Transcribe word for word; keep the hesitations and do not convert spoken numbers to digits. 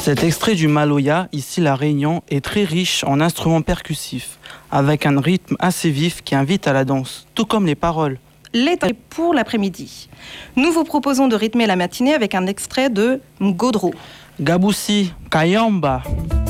Cet extrait du Maloya, ici La Réunion, est très riche en instruments percussifs, avec un rythme assez vif qui invite à la danse, tout comme les paroles. Les temps pour l'après-midi. Nous vous proposons de rythmer la matinée avec un extrait de Ngodro. Gaboussi, Kayamba.